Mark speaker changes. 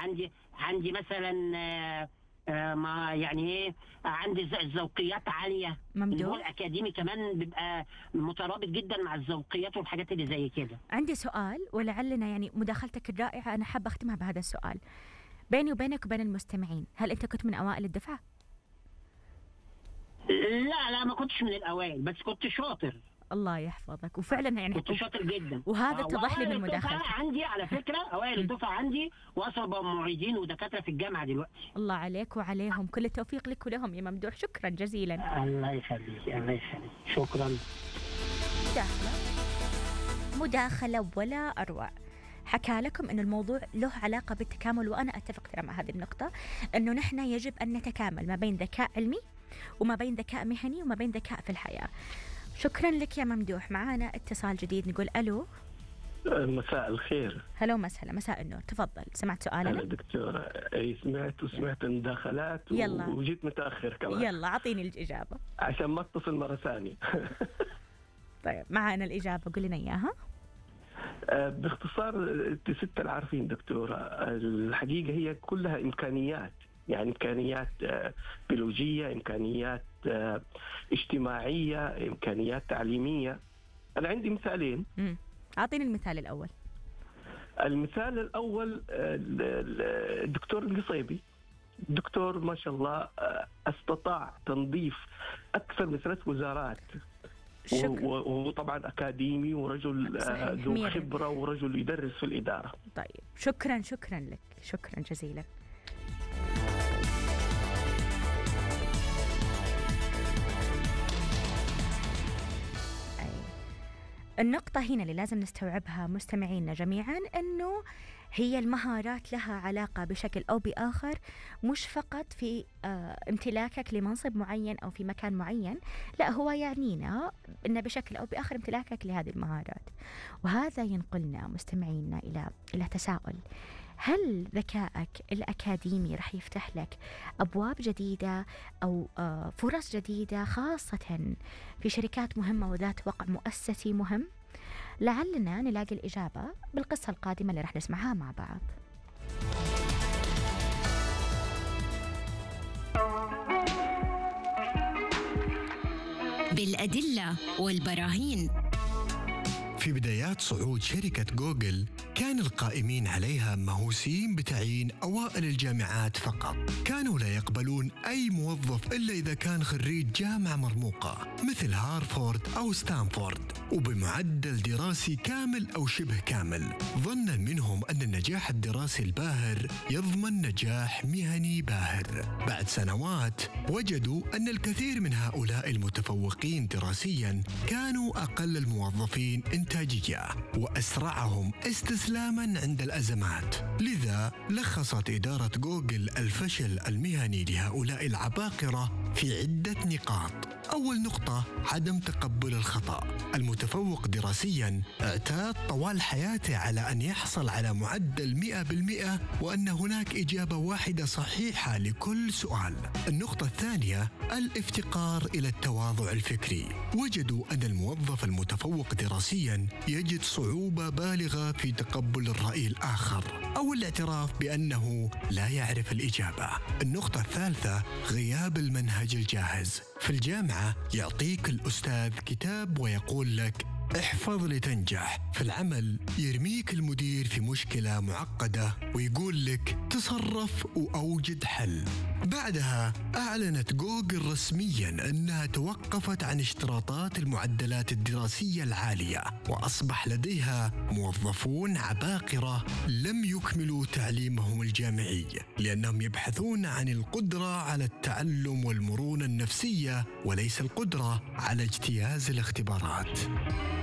Speaker 1: عندي مثلا ما يعني ايه، عندي الذوقيات عاليه.
Speaker 2: ممدوح.
Speaker 1: اللي هو الاكاديمي كمان بيبقى مترابط جدا مع الذوقيات والحاجات اللي زي كده.
Speaker 2: عندي سؤال ولعلنا يعني مداخلتك الرائعة أنا حابة أختمها بهذا السؤال بيني وبينك وبين المستمعين، هل أنت كنت من أوائل الدفعة؟
Speaker 1: لا ما كنتش من الاوائل، بس كنت شاطر.
Speaker 2: الله يحفظك، وفعلا يعني
Speaker 1: كنت شاطر جدا.
Speaker 2: وهذا اتضح لي من مداخلتك.
Speaker 1: عندي على فكره اوائل الدفعه عندي واصلا معيدين ودكاتره في الجامعه دلوقتي.
Speaker 2: الله عليك وعليهم، كل التوفيق لك ولهم يا ممدوح، شكرا جزيلا.
Speaker 1: الله يخليك، الله يخليك، شكرا.
Speaker 2: مداخله ولا اروع. حكى لكم أن الموضوع له علاقة بالتكامل، وأنا أتفق ترى مع هذه النقطة، أنه نحن يجب أن نتكامل ما بين ذكاء علمي وما بين ذكاء مهني وما بين ذكاء في الحياة. شكرا لك يا ممدوح. معانا اتصال جديد، نقول ألو.
Speaker 3: مساء الخير.
Speaker 2: هلا ومسهلا، مساء النور، تفضل. سمعت سؤالنا؟
Speaker 3: أنا دكتورة، أي سمعت المداخلات وجيت متأخر كمان.
Speaker 2: يلا أعطيني الإجابة
Speaker 3: عشان ما اتصل مرة ثانية.
Speaker 2: طيب معانا الإجابة، قل لنا إياها.
Speaker 3: باختصار ست العارفين دكتورة، الحقيقة هي كلها إمكانيات، يعني إمكانيات بيولوجية، إمكانيات اجتماعية، إمكانيات تعليمية. أنا عندي مثالين.
Speaker 2: أعطيني المثال الأول.
Speaker 3: المثال الأول الدكتور القصيبي، دكتور ما شاء الله استطاع تنظيف أكثر من 3 وزارات، وهو طبعا أكاديمي ورجل ذو خبرة ورجل يدرس في الإدارة.
Speaker 2: طيب شكرا لك، شكرا جزيلا. النقطة هنا اللي لازم نستوعبها مستمعينا جميعا، أنه هي المهارات لها علاقة بشكل أو بآخر، مش فقط في امتلاكك لمنصب معين أو في مكان معين، لا هو يعنينا أنه بشكل أو بآخر امتلاكك لهذه المهارات. وهذا ينقلنا مستمعينا إلى تساؤل: هل ذكائك الأكاديمي رح يفتح لك أبواب جديدة أو فرص جديدة، خاصة في شركات مهمة وذات وقع مؤسسي مهم؟ لعلنا نلاقي الإجابة بالقصة القادمة اللي رح نسمعها مع بعض.
Speaker 4: بالأدلة والبراهين.
Speaker 5: في بدايات صعود شركة جوجل كان القائمين عليها مهووسين بتعيين أوائل الجامعات فقط، كانوا لا يقبلون أي موظف إلا إذا كان خريج جامعة مرموقة مثل هارفارد أو ستانفورد وبمعدل دراسي كامل أو شبه كامل، ظنا منهم أن النجاح الدراسي الباهر يضمن نجاح مهني باهر. بعد سنوات وجدوا أن الكثير من هؤلاء المتفوقين دراسيا كانوا أقل الموظفين إنتاجية وأسرعهم استسلاما عند الأزمات. لذا لخصت إدارة جوجل الفشل المهني لهؤلاء العباقرة في عدة نقاط. أول نقطة: عدم تقبل الخطأ. المتفوق دراسيا اعتاد طوال حياته على أن يحصل على معدل 100% وأن هناك إجابة واحدة صحيحة لكل سؤال. النقطة الثانية: الافتقار إلى التواضع الفكري. وجدوا أن الموظف المتفوق دراسيا يجد صعوبة بالغة في تقبل الرأي الآخر أو الاعتراف بأنه لا يعرف الإجابة. النقطة الثالثة: غياب المنهج الجاهز. في الجامعة يعطيك الأستاذ كتاب ويقول لك احفظ لتنجح. في العمل يرميك المدير في مشكلة معقدة ويقول لك تصرف وأوجد حل. بعدها أعلنت جوجل رسميا أنها توقفت عن اشتراطات المعدلات الدراسية العالية، وأصبح لديها موظفون عباقرة لم يكملوا تعليمهم الجامعي لأنهم يبحثون عن القدرة على التعلم والمرونة النفسية وليس القدرة على اجتياز الاختبارات.